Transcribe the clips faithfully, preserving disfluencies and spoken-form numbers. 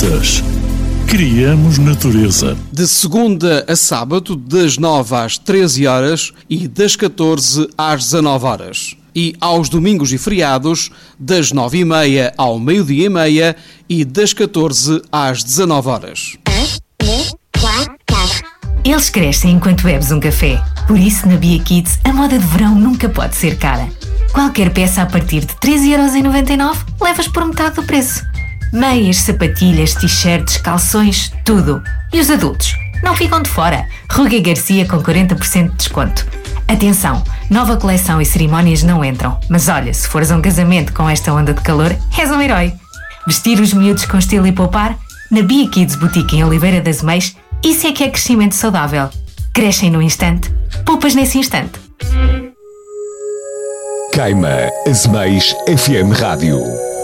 Juntas, criamos natureza. De segunda a sábado, das nove às treze horas e das catorze às dezanove horas. E aos domingos e feriados, das nove e meia ao meio-dia e meia e das catorze às dezanove horas. Eles crescem enquanto bebes um café. Por isso, na Bia Kids, a moda de verão nunca pode ser cara. Qualquer peça a partir de treze vírgula noventa e nove euros levas por metade do preço. Meias, sapatilhas, t-shirts, calções, tudo. E os adultos? Não ficam de fora. Ruga e Garcia com quarenta por cento de desconto. Atenção, nova coleção e cerimónias não entram. Mas olha, se fores a um casamento com esta onda de calor, és um herói. Vestir os miúdos com estilo e poupar? Na Bia Kids Boutique em Oliveira das Meias, isso é que é crescimento saudável. Crescem no instante, poupas nesse instante. Queima Azeméis F M Rádio.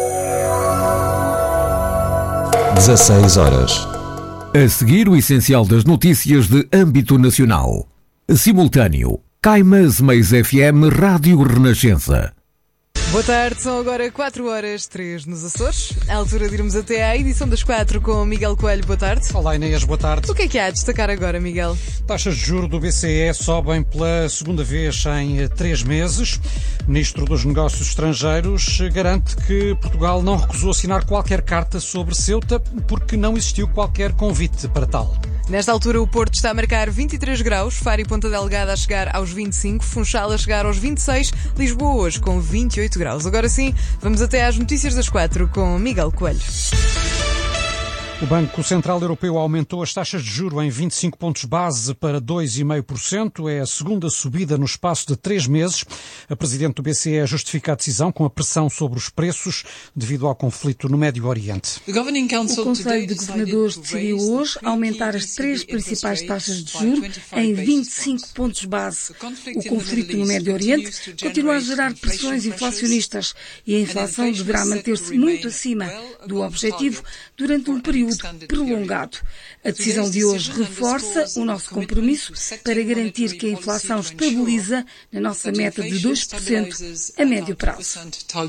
dezasseis horas. A seguir, o essencial das notícias de âmbito nacional. Simultâneo. Queima Azeméis F M Rádio Renascença. Boa tarde, são agora quatro horas três nos Açores. A altura de irmos até à edição das quatro com Miguel Coelho. Boa tarde. Olá Inês, boa tarde. O que é que há a destacar agora, Miguel? Taxas de juros do B C E sobem pela segunda vez em três meses. O Ministro dos Negócios Estrangeiros garante que Portugal não recusou assinar qualquer carta sobre Ceuta porque não existiu qualquer convite para tal. Nesta altura, o Porto está a marcar vinte e três graus, Faro e Ponta Delgada a chegar aos vinte e cinco, Funchal a chegar aos vinte e seis, Lisboa hoje com vinte e oito graus. Agora sim, vamos até às notícias das quatro com Miguel Coelho. O Banco Central Europeu aumentou as taxas de juros em vinte e cinco pontos base para dois vírgula cinco por cento. É a segunda subida no espaço de três meses. A Presidente do B C E justifica a decisão com a pressão sobre os preços devido ao conflito no Médio Oriente. O Conselho de Governadores decidiu hoje aumentar as três principais taxas de juros em vinte e cinco pontos base. O conflito no Médio Oriente continua a gerar pressões inflacionistas e a inflação deverá manter-se muito acima do objetivo durante um período prolongado. A decisão de hoje reforça o nosso compromisso para garantir que a inflação estabiliza na nossa meta de dois por cento a médio prazo.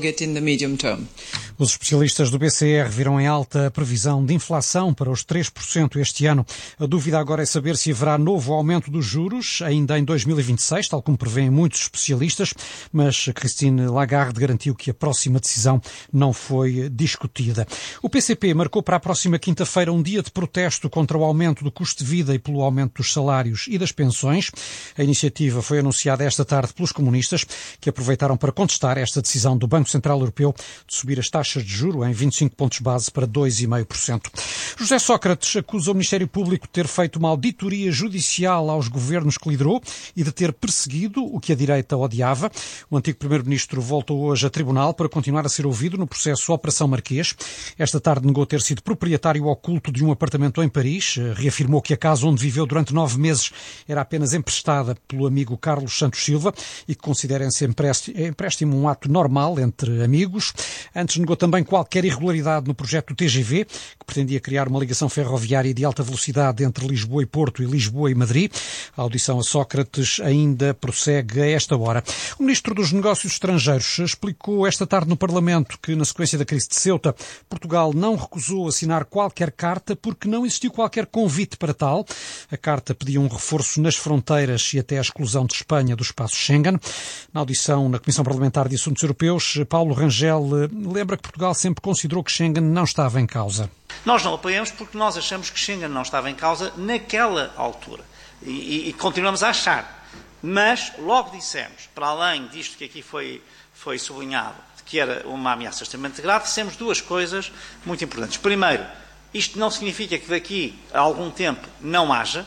Os especialistas do B C E reviram em alta a previsão de inflação para os três por cento este ano. A dúvida agora é saber se haverá novo aumento dos juros ainda em dois mil e vinte e seis, tal como prevêem muitos especialistas, mas Christine Lagarde garantiu que a próxima decisão não foi discutida. O P C P marcou para a próxima quinta-feira um dia de protesto contra o aumento do custo de vida e pelo aumento dos salários e das pensões. A iniciativa foi anunciada esta tarde pelos comunistas, que aproveitaram para contestar esta decisão do Banco Central Europeu de subir as taxas de juros em vinte e cinco pontos base para dois vírgula cinco por cento. José Sócrates acusa o Ministério Público de ter feito uma auditoria judicial aos governos que liderou e de ter perseguido o que a direita odiava. O antigo Primeiro-Ministro voltou hoje a tribunal para continuar a ser ouvido no processo Operação Marquês. Esta tarde negou ter sido proprietário oculto de um apartamento em Paris. Reafirmou que a casa onde viveu durante nove meses era apenas emprestada pelo amigo Carlos Santos Silva e que considera esse empréstimo um ato normal entre amigos. Antes negou também qualquer irregularidade no projeto do T G V, que pretendia criar uma ligação ferroviária de alta velocidade entre Lisboa e Porto e Lisboa e Madrid. A audição a Sócrates ainda prossegue a esta hora. O Ministro dos Negócios Estrangeiros explicou esta tarde no Parlamento que, na sequência da crise de Ceuta, Portugal não recusou assinar qualquer carta porque não existiu qualquer convite para tal. A carta pedia um reforço nas fronteiras e até a exclusão de Espanha do espaço Schengen. Na audição na Comissão Parlamentar de Assuntos Europeus, Paulo Rangel lembra que Portugal sempre considerou que Schengen não estava em causa. Nós não apoiamos porque nós achamos que Schengen não estava em causa naquela altura e, e, e continuamos a achar. Mas logo dissemos, para além disto que aqui foi, foi sublinhado, que era uma ameaça extremamente grave, dissemos duas coisas muito importantes. Primeiro, isto não significa que daqui a algum tempo não haja,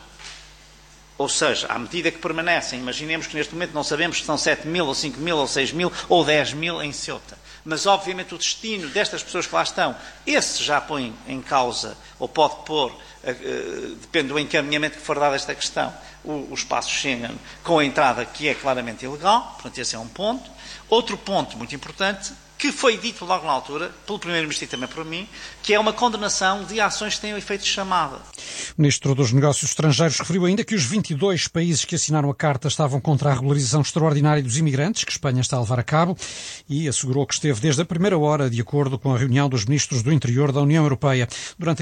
ou seja, à medida que permanecem, imaginemos que neste momento não sabemos se são sete mil, ou cinco mil, ou seis mil, ou dez mil em Ceuta. Mas, obviamente, o destino destas pessoas que lá estão, esse já põe em causa, ou pode pôr, uh, uh, depende do encaminhamento que for dado a esta questão, o, o espaço Schengen, com a entrada que é claramente ilegal. Portanto, esse é um ponto. Outro ponto muito importante, que foi dito logo na altura, pelo Primeiro-Ministro e também por mim, que é uma condenação de ações que tenham efeito de chamada. O Ministro dos Negócios Estrangeiros referiu ainda que os vinte e dois países que assinaram a carta estavam contra a regularização extraordinária dos imigrantes, que Espanha está a levar a cabo, e assegurou que esteve desde a primeira hora de acordo com a reunião dos Ministros do Interior da União Europeia. Durante